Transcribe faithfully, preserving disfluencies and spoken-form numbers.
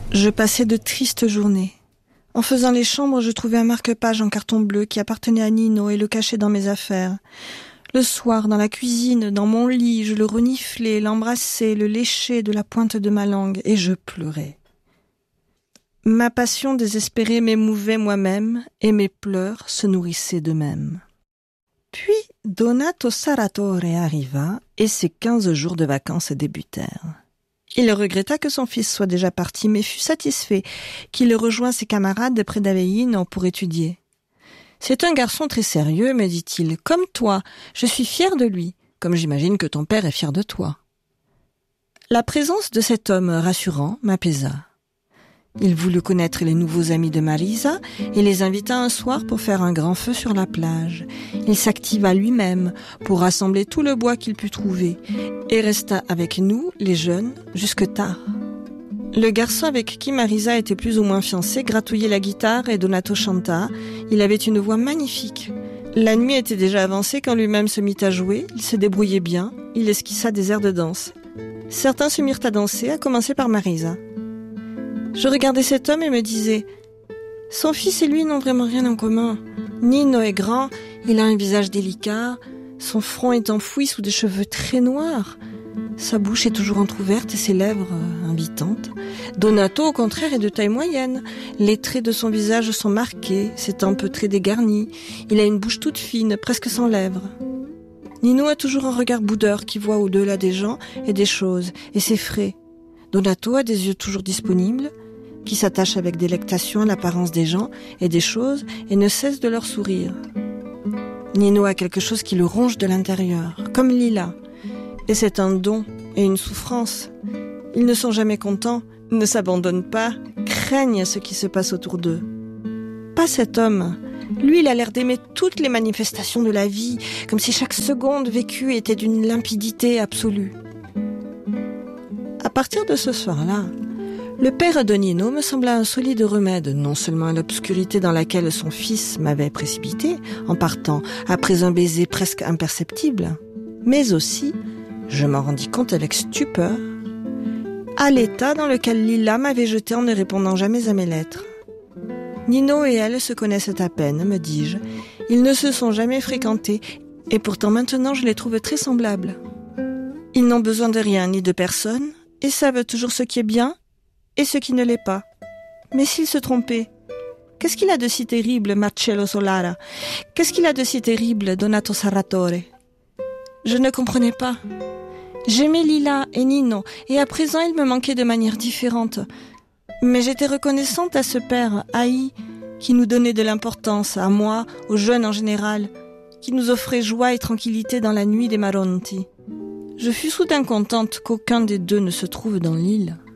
Je passais de tristes journées. En faisant les chambres, je trouvais un marque-page en carton bleu qui appartenait à Nino et le cachais dans mes affaires. Le soir, dans la cuisine, dans mon lit, je le reniflais, l'embrassais, le léchais de la pointe de ma langue, et je pleurais. Ma passion désespérée m'émouvait moi-même, et mes pleurs se nourrissaient d'eux-mêmes. Puis Donato Sarratore arriva, et ses quinze jours de vacances débutèrent. Il regretta que son fils soit déjà parti, mais fut satisfait qu'il rejoint ses camarades près d'Avellino pour étudier. « C'est un garçon très sérieux, me dit-il, comme toi. Je suis fier de lui, comme j'imagine que ton père est fier de toi. » La présence de cet homme rassurant m'apaisa. Il voulut connaître les nouveaux amis de Marisa et les invita un soir pour faire un grand feu sur la plage. Il s'activa lui-même pour rassembler tout le bois qu'il put trouver et resta avec nous, les jeunes, jusque tard. Le garçon avec qui Marisa était plus ou moins fiancée gratouillait la guitare et Donato chanta. Il avait une voix magnifique. La nuit était déjà avancée quand lui-même se mit à jouer. Il se débrouillait bien. Il esquissa des airs de danse. Certains se mirent à danser, à commencer par Marisa. Je regardais cet homme et me disais « Son fils et lui n'ont vraiment rien en commun. Nino est grand, il a un visage délicat, son front est enfoui sous des cheveux très noirs. Sa bouche est toujours entr'ouverte et ses lèvres euh, invitantes. Donato, au contraire, est de taille moyenne. Les traits de son visage sont marqués, ses tempes très dégarnies. Il a une bouche toute fine, presque sans lèvres. Nino a toujours un regard boudeur qui voit au-delà des gens et des choses, et c'est frais. Donato a des yeux toujours disponibles, qui s'attachent avec délectation à l'apparence des gens et des choses et ne cessent de leur sourire. Nino a quelque chose qui le ronge de l'intérieur, comme Lila. Et c'est un don et une souffrance. Ils ne sont jamais contents, ne s'abandonnent pas, craignent ce qui se passe autour d'eux. Pas cet homme. Lui, il a l'air d'aimer toutes les manifestations de la vie, comme si chaque seconde vécue était d'une limpidité absolue. À partir de ce soir-là, le père de Nino me sembla un solide remède, non seulement à l'obscurité dans laquelle son fils m'avait précipité, en partant après un baiser presque imperceptible, mais aussi, je m'en rendis compte avec stupeur, à l'état dans lequel Lila m'avait jeté en ne répondant jamais à mes lettres. Nino et elle se connaissent à peine, me dis-je. Ils ne se sont jamais fréquentés, et pourtant maintenant je les trouve très semblables. Ils n'ont besoin de rien ni de personne, et savent toujours ce qui est bien et ce qui ne l'est pas. Mais s'il se trompait, qu'est-ce qu'il a de si terrible, Marcello Solara? Qu'est-ce qu'il a de si terrible, Donato Sarratore? Je ne comprenais pas. J'aimais Lila et Nino, et à présent ils me manquaient de manière différente. Mais j'étais reconnaissante à ce père haï qui nous donnait de l'importance, à moi, aux jeunes en général, qui nous offrait joie et tranquillité dans la nuit des Maronti. Je fus soudain contente qu'aucun des deux ne se trouve dans l'île.